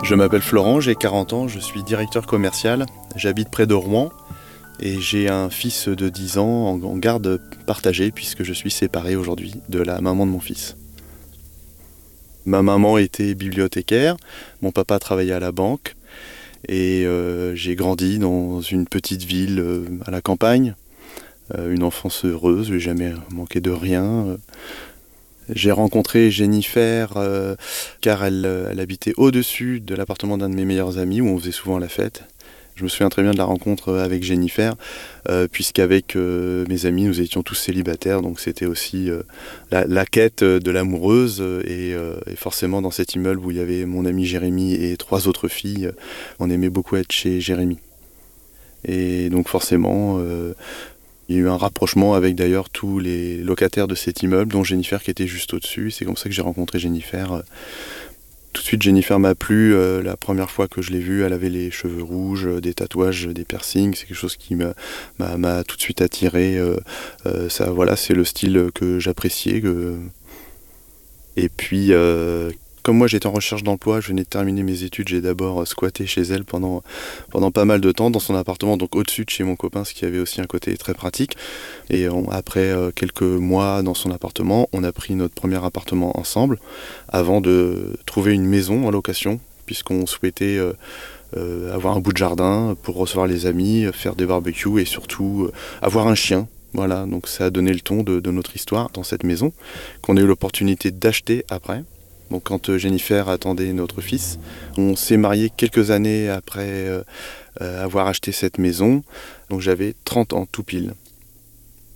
Je m'appelle Florent, j'ai 40 ans, je suis directeur commercial, j'habite près de Rouen et j'ai un fils de 10 ans en garde partagée puisque je suis séparé aujourd'hui de la maman de mon fils. Ma maman était bibliothécaire, mon papa travaillait à la banque et j'ai grandi dans une petite ville à la campagne, une enfance heureuse, j'ai jamais manqué de rien. J'ai rencontré Jennifer car elle habitait au-dessus de l'appartement d'un de mes meilleurs amis où on faisait souvent la fête. Je me souviens très bien de la rencontre avec Jennifer, puisqu'avec mes amis, nous étions tous célibataires, donc c'était aussi la quête de l'amoureuse. Et forcément, dans cet immeuble où il y avait mon ami Jérémy et 3 autres filles, on aimait beaucoup être chez Jérémy. Et donc forcément, il y a eu un rapprochement avec d'ailleurs tous les locataires de cet immeuble, dont Jennifer qui était juste au-dessus. C'est comme ça que j'ai rencontré Jennifer. Tout de suite, Jennifer m'a plu. La première fois que je l'ai vue, elle avait les cheveux rouges, des tatouages, des piercings. C'est quelque chose qui m'a tout de suite attiré. Ça, voilà, c'est le style que j'appréciais. Et puis, comme moi j'étais en recherche d'emploi, je venais de terminer mes études, j'ai d'abord squatté chez elle pendant pas mal de temps dans son appartement, donc au-dessus de chez mon copain, ce qui avait aussi un côté très pratique. Et après quelques mois dans son appartement, on a pris notre premier appartement ensemble avant de trouver une maison en location, puisqu'on souhaitait avoir un bout de jardin pour recevoir les amis, faire des barbecues et surtout avoir un chien. Voilà, donc ça a donné le ton de notre histoire dans cette maison, qu'on a eu l'opportunité d'acheter après. Donc quand Jennifer attendait notre fils, on s'est mariés quelques années après avoir acheté cette maison. Donc j'avais 30 ans tout pile.